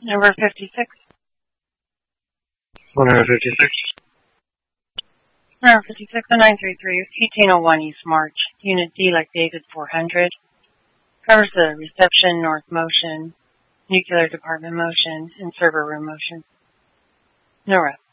Number 56. 156. Number 56 and 933, 1801 East March. Unit D like David 400. Covers the reception, north motion, nuclear department motion, and server room motion. No rep.